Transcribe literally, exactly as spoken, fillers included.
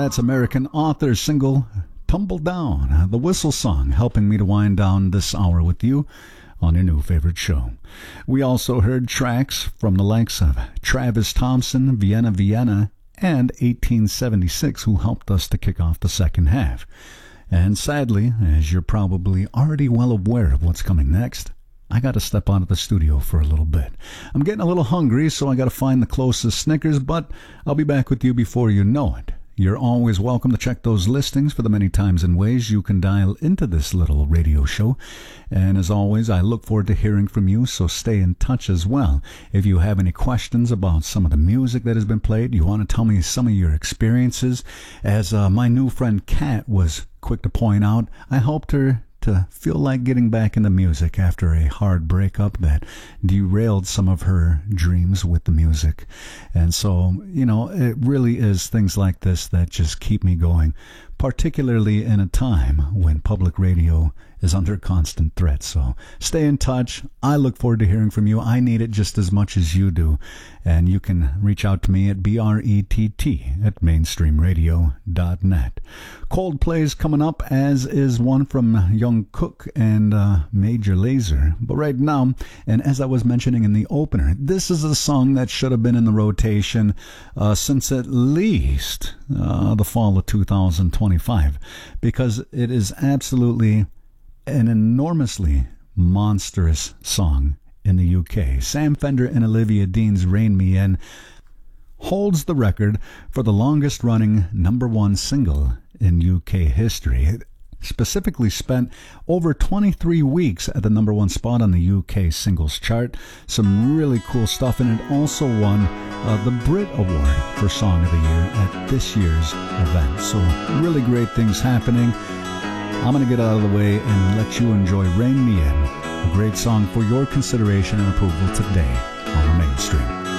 That's American Author's single, Tumble Down, the whistle song, helping me to wind down this hour with you on your new favorite show. We also heard tracks from the likes of Travis Thompson, Vienna Vienna, and eighteen seventy-six, who helped us to kick off the second half. And sadly, as you're probably already well aware of what's coming next, I got to step out of the studio for a little bit. I'm getting a little hungry, so I got to find the closest Snickers, but I'll be back with you before you know it. You're always welcome to check those listings for the many times and ways you can dial into this little radio show. And as always, I look forward to hearing from you, so stay in touch as well. If you have any questions about some of the music that has been played, you want to tell me some of your experiences, as uh, my new friend Kat was quick to point out, I helped her to feel like getting back into music after a hard breakup that derailed some of her dreams with the music. And so, you know, it really is things like this that just keep me going, particularly in a time when public radio is under constant threat. So stay in touch. I look forward to hearing from you. I need it just as much as you do. And you can reach out to me at B R E T T at mainstream radio dot net. Coldplay's coming up, as is one from Young Cook and uh, Major Lazer. But right now, and as I was mentioning in the opener, this is a song that should have been in the rotation uh, since at least uh, the fall of two thousand twenty-five, because it is absolutely an enormously monstrous song in the U K. Sam Fender and Olivia Dean's Rein Me In holds the record for the longest running number one single in U K history. It specifically spent over twenty-three weeks at the number one spot on the U K singles chart. Some really cool stuff, and it also won uh, the Brit Award for Song of the Year at this year's event. So really great things happening. I'm going to get out of the way and let you enjoy Rein Me In, a great song for your consideration and approval today on the Mainstream.